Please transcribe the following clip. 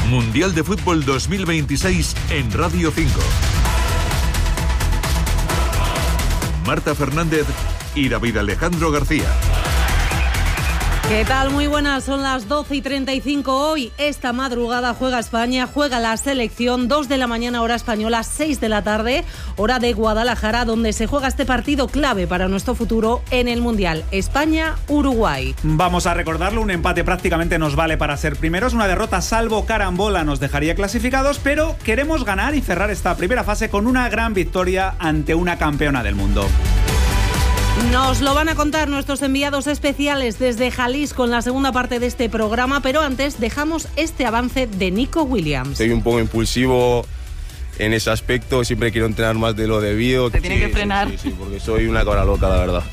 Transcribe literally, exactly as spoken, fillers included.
Mundial de Fútbol dos mil veintiséis en Radio cinco. Marta Fernández y David Alejandro García. ¿Qué tal? Muy buenas, son las doce y treinta y cinco. Hoy, esta madrugada, juega España, juega la selección, dos de la mañana hora española, seis de la tarde, hora de Guadalajara, donde se juega este partido clave para nuestro futuro en el Mundial. España-Uruguay. Vamos a recordarlo, un empate prácticamente nos vale para ser primeros, una derrota salvo carambola nos dejaría clasificados, pero queremos ganar y cerrar esta primera fase con una gran victoria ante una campeona del mundo. Nos lo van a contar nuestros enviados especiales desde Jalisco en la segunda parte de este programa, pero antes dejamos este avance de Nico Williams. Soy un poco impulsivo en ese aspecto, siempre quiero entrenar más de lo debido. Te tiene sí, que frenar. Sí, sí, sí, porque soy una cabra loca, la verdad.